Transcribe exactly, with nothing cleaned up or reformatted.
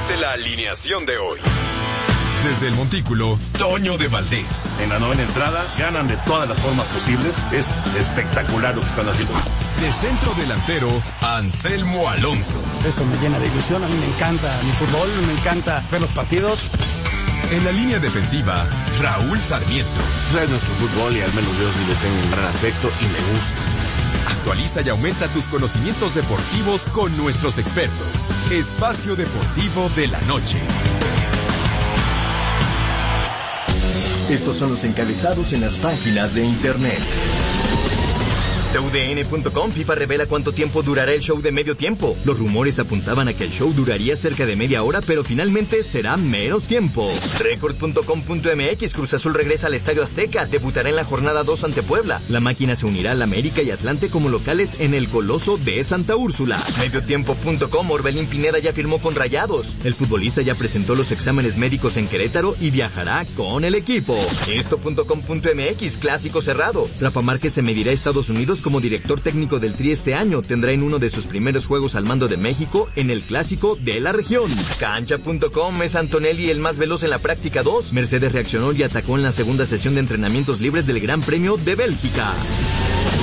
Ante la alineación de hoy. Desde el Montículo, Toño de Valdés. En la novena entrada, ganan de todas las formas posibles. Es espectacular lo que están haciendo. De centro delantero, Anselmo Alonso. Eso me llena de ilusión. A mí me encanta mi fútbol, me encanta ver los partidos. En la línea defensiva, Raúl Sarmiento. Es nuestro fútbol y al menos yo sí le tengo un gran afecto y me gusta. Actualiza y aumenta tus conocimientos deportivos con nuestros expertos. Espacio Deportivo de la Noche. Estos son los encabezados en las páginas de internet. T U D N punto com, FIFA revela cuánto tiempo durará el show de medio tiempo. Los rumores apuntaban a que el show duraría cerca de media hora, pero finalmente será menos tiempo. Record punto com punto m x, Cruz Azul regresa al Estadio Azteca, debutará en la jornada dos ante Puebla. La máquina se unirá al América y Atlante como locales en el Coloso de Santa Úrsula. Mediotiempo punto com, Orbelín Pineda ya firmó con Rayados. El futbolista ya presentó los exámenes médicos en Querétaro y viajará con el equipo. Esto punto com punto m x, clásico cerrado. Rafa Márquez se medirá a Estados Unidos como director técnico del Tri este año. Tendrá en uno de sus primeros juegos al mando de México en el clásico de la región. Cancha punto com, es Antonelli el más veloz en la práctica dos. Mercedes reaccionó y atacó en la segunda sesión de entrenamientos libres del Gran Premio de Bélgica.